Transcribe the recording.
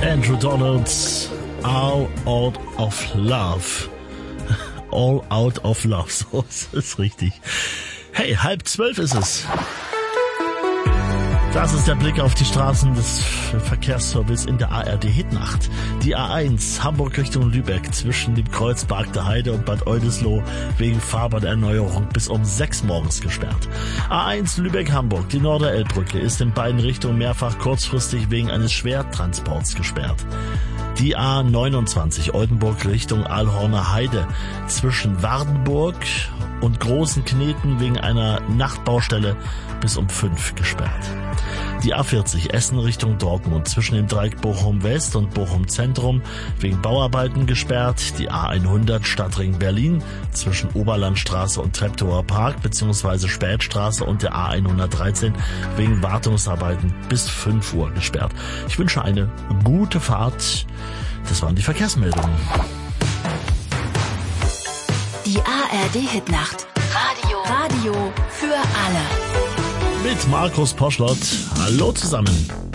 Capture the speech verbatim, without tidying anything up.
Andrew Donald, All Out of Love. All Out of Love, so ist es richtig. Hey, halb zwölf ist es. Das ist der Blick auf die Straßen des Verkehrsservice in der A R D-Hitnacht. Die A eins, Hamburg Richtung Lübeck, zwischen dem Kreuz Bark der Heide und Bad Oldesloe wegen Fahrbahnerneuerung bis um sechs morgens gesperrt. A eins Lübeck-Hamburg, die Norder-Elbbrücke, ist in beiden Richtungen mehrfach kurzfristig wegen eines Schwertransports gesperrt. Die A neunundzwanzig Oldenburg Richtung Aalhorner Heide zwischen Wardenburg und Großen Kneten wegen einer Nachtbaustelle bis um fünf gesperrt. Die A vierzig Essen Richtung Dortmund zwischen dem Dreieck Bochum West und Bochum Zentrum wegen Bauarbeiten gesperrt. Die A hundert Stadtring Berlin zwischen Oberlandstraße und Treptower Park bzw. Spätstraße und der A hundertdreizehn wegen Wartungsarbeiten bis fünf Uhr gesperrt. Ich wünsche eine gute Fahrt. Das waren die Verkehrsmeldungen. Die A R D-Hitnacht. Radio. Radio für alle. Mit Markus Poschlott. Hallo zusammen.